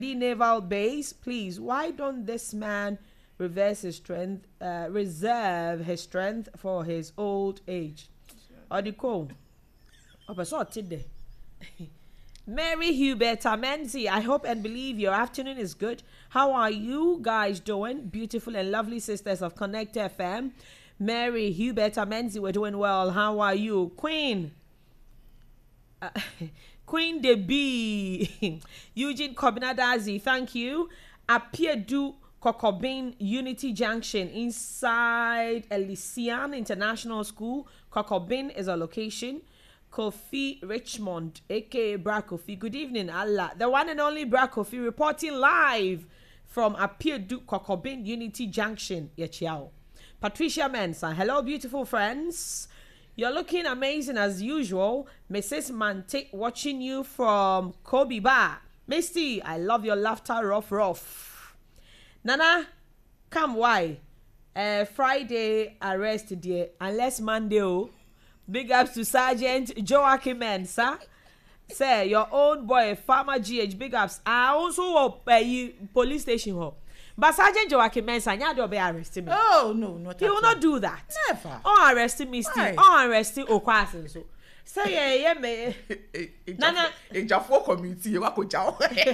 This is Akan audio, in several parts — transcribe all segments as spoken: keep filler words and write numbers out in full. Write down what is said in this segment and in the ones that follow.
The naval base, please. Why don't this man reverse his strength, uh, reserve his strength for his old age? Odiko. Opasotide. Mary Hubert Amenzi, I hope and believe your afternoon is good. How are you guys doing? Beautiful and lovely sisters of Connect F M. Mary Hubert Amenzi, we're doing well. How are you? Queen. Uh, Queen de B. Eugene Kobinadazi, thank you. Apiedu Kokobin Unity Junction inside Elysian International School. Kokobin is a location. Kofi Richmond, aka Bra Kofi. Good evening, Allah. The one and only Bra Kofi reporting live from Apiedu Kokobin Unity Junction. Yechiao. Patricia Mensa, hello, beautiful friends. You're looking amazing as usual. Missus Mante watching you from Kobe Bar. Misty, I love your laughter, rough, rough. Nana, come why? Uh, Friday arrest dear, unless Monday. Oh. Big ups to Sergeant Joachim Mensa. Say your own boy, Farmer G H. Big ups. I also hope uh, you police station. Ho. But Sergeant Joachim Mensa, you don't be arresting me. Oh no, not he will not do that. Never. Oh, arresting me still. Oh, arresting Okwasin. So, say yeah, yeah, me. Nana, in Jaffa community, you are going to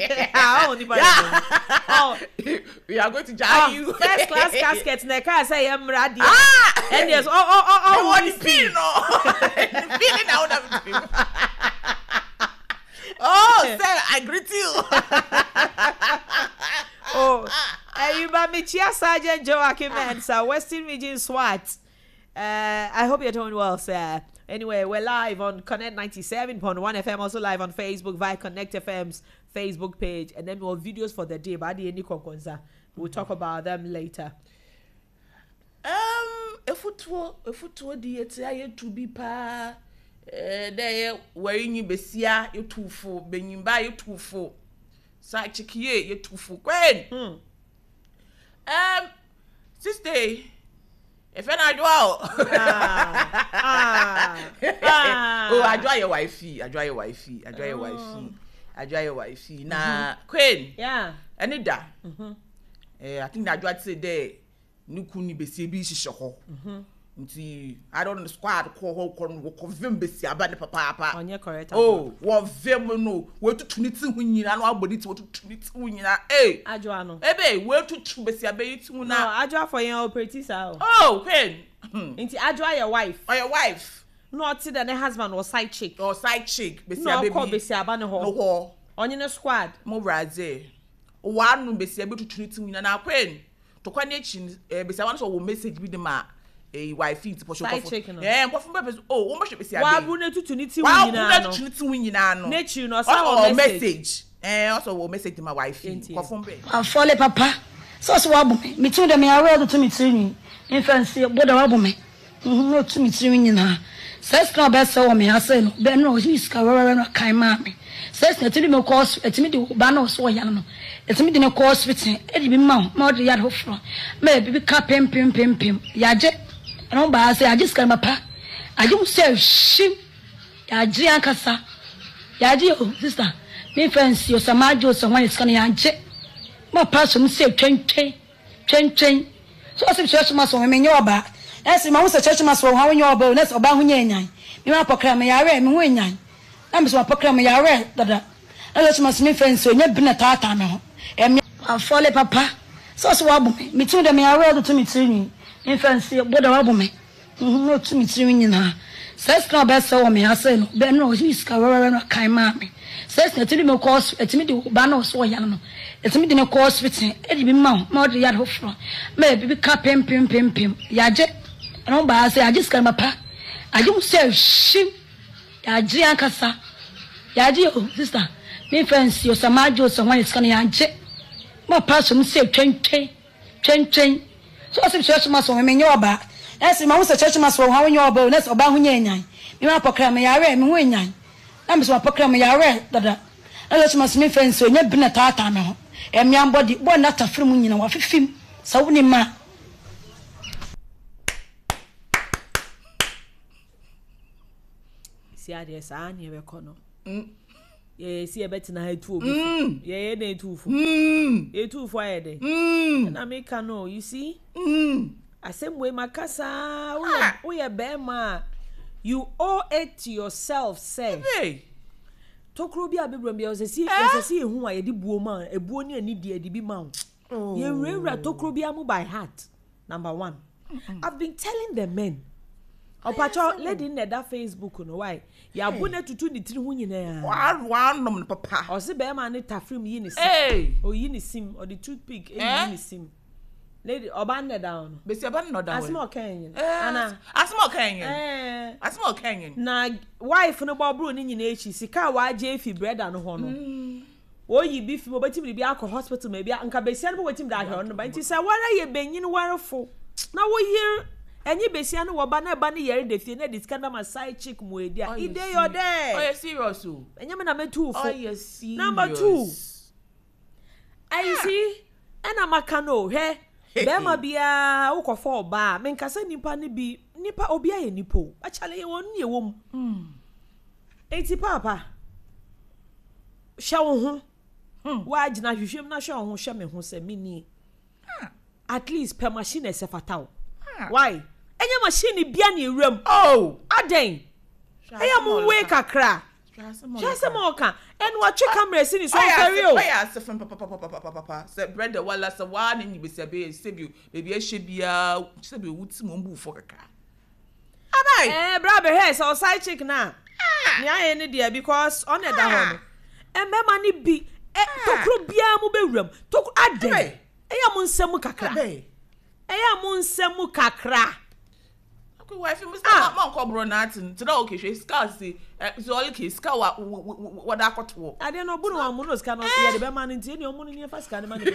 Oh, we are going to jar you. First class caskets. Neka say I'm ready. Ah, and yes, oh, oh, oh, oh, what is feeling? No, feeling out of him. Oh, sir, I greet you. Oh, uh, you ba me chia Sergeant Joachim Mensa, Western Region SWAT. Uh, I hope you're doing well, sir. Anyway, we're live on Connect ninety-seven point one F M, also live on Facebook via Connect F M's Facebook page, and then more videos for the day. But the we'll talk about them later. Um, if it were, if it were the it's to be pa, there wearing you besia, you too full, being by you too full. Side check ye, you too full. When? Hmm. Um, sister, if I do out, ah, ah, ah. Oh, I dry your wifey, I dry your wifey, I dry your wifey, I dry your wifey. Nah, Queen, yeah, and it da. Eh, I think that what say there, Nukuni be C B Shisho. I don't know the squad call whole corn will confirm Bessia about the papa. On your correct. Oh, what very no, where to twenty when you know about it, what to twenty when you are, eh, Adjuano. Ebe, where to Bessia Bay to now. Adjua for your pretty sow. Oh, when? Into Adjua your wife. Or your wife. Not that the husband was side chick. Or side chick, Bessia baby. Bessia Banner Hall. On your squad. More raze. One no Bessia able to twenty when and when. To connection, Bessia once will message with the ma. A wife to push your chicken. Yeah, what from purpose? Oh, what must you say? Why wouldn't you to need to win? Why wouldn't you to win? You know, nature, no, also message. Eh, also will message to my wife. What from be? I follow papa. So so wabu me. Me too dem me aware to me trini. In fancy, boda wabu me. No to me trini na. Says no best so me ase no. Be no is ka wara no kai ma me. Says na tini me course, etimi de ba na so ya no. Etimi de ne course fitin. E di bi ma, ma de ya ho fro. Me bi ka pem pem pem pem. Ya je I don't buy. I say I just got my pa. I don't say shim. Ya jian kasa. Ya ji oh sister. Me fancy your samajo someone is coming anje. My person say train train train train. So I say church mass when me nyoba. I say my say church mass when how nyoba. Let's oba hu nyanyan. Me ma pokra me yare me hu nyanyan. Na me so pokra me yare dada. Na church mass me fancy onye bi na tata me ho. E me afole papa. So so wabu me. Me tun de me yare to me tini. In fancy, boda wabu me. No to me three na. Says no best so me. I say no. Ben no, he's cover no kai mammy. Says no to me course. It's me do banner so young. It's me in a course fitting. Eddie be mount, more the yard ho from. Maybe be cap pim pim pim pim. Yajet. I don't buy. I say I just got my pa. I don't say shim. Yajian Cassa. Yaji, sister. Me fancy your samajo someone is coming anje. My person say train train train train. So I say church mass when me nyoba. Esi ma wo say church mass when how nyoba, let's oba hu nyanyan. Me ma pokra me yare me hu nyanyan. Na me so pokra me yare dada. Na church mass me fancy onye bi na tata me ho. E me ambody, bo na tafiri mu nyina wa fifim. Sa wo ni ma. Si ade sa anye be kono. ye see e beti na ha tu obi ye ye na tu fu mm e tu fu ayede mm na me ka no you see mm asemwe makasa wo ye wo ye be ma you owe it to yourself say hey tokro bi abebrom bi o se si e se ehu aye di buo ma ebuo ni ani di adi bi ma ye rewra tokro bi amu by heart number one. Mm-mm. I've been telling the men Opacho lady in that Facebook no why ya bune tutu ni tiri hu nyina wa wa nom papa o se be ma ne tafrim yi ni sim hey o yi ni sim or the toothpick e yi ni sim lady oba ne down be se oba no down asma kenyin ana asma kenyin eh asma kenyin na wife no bobro ni nyina echi sika wa je efi brother no ho no o yi bi fi mo betim bi akọ hospital ma bi anka be sia no wetim da hwe no ba nti say wara ye benyin warefo na wo yi enyi besia no wo ba na ba ne yere de fie na this kind of my side chick mo edi a ide yo there oh you serious o enye me na me two oh you serious number two I see ena maka no he be ma bia wo kofo oba me nka se nipa ne bi nipa obi aye nipo a chale ye won ne wom mm enti papa hwa wo ho wa gina hwehwem na hwa wo ho hwa me ho se me ni at least per machine e se fatao why enye machine bia na ewram oh aden eya mo we kakra Just mo kan en wa twe camera si ni so very o oya se fem papa papa papa papa se brother wala se wa na nyi be se be se bi be e hye bia se be wuti mo mbu fo kakra abai eh bra be here so side chick na ni aye ni there because on e da ho no emema ni bi e tokro bia mo be wram tokro aden eya mo nsem kakra eya mo nsem kakra okay wife must not man ko bro natin to that okay she scar see so all okay scar wa what that got to ade no bu no wa mo no scar no ye de be man nti eni omo ni fa scar ne man be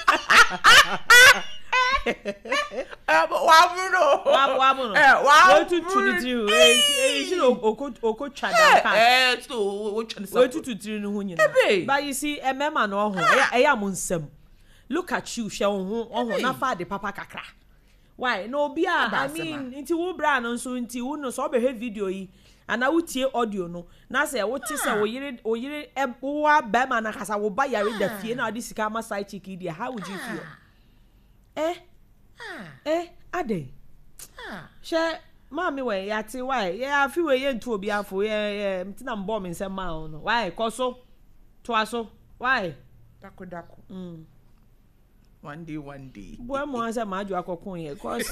eh wa bu no wa wa bu no eh wa tu tu ni ti eh she no oko oko twa da ka eh so wo twa ni so tu tu ti ni hu nyina but you see e mema no ho e ya mo nsem look at you she ho ho na fa de papa kakra why no bia I mean nti wo bra no so nti wo no so be he video yi ana wo tie audio no na say wo ti say wo yire wo yire e wo ba ma na kasa wo ba yare da fie na odi sika ma side chick dia how would you feel eh eh ade she mami we ya ti why ya fi we ye ntu obi afo ye ye mti na mbo me nsem ma no why koso to aso why dako dako mm one day one day boy mo answer ma aju akokun ye cause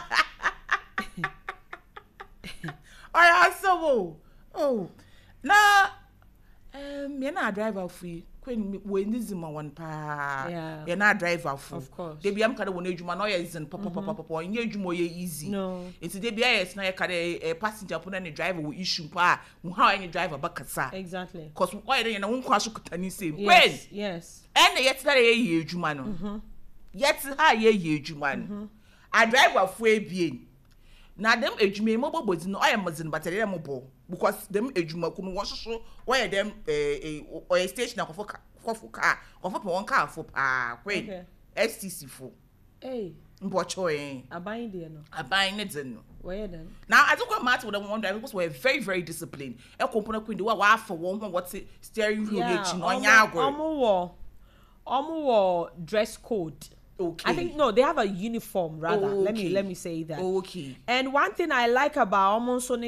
I so oh na um me na driver free when we nizima one pa yeah you na driver free of course they be am kada won adwuma na ye zin papa papa papa onye adwuma ye easy no it's they be yes na ye kada a passenger put na driver will issue pa how any driver bakasa exactly cause why dey na won kwa so kutani same when yes and yet na ye ye adwuma no mhm yet ha ye ye adwuma no a driver fu ebien na dem adwuma mo bobodi no oye mazin battery dem bo because dem adwuma ku no wo soso oye dem eh oye station akofo akofo car akofo pe won car fo pa kwen S T C fo eh mbocho eh aban de no aban ne den no where then now I think what with them one driver because we're very very disciplined e company queen the wa wa for one what steering wheel each no nya agwo omo wo omo wo dress code. Okay. I think no, they have a uniform rather. Oh, okay. Let me let me say that. Okay. And one thing I like about almost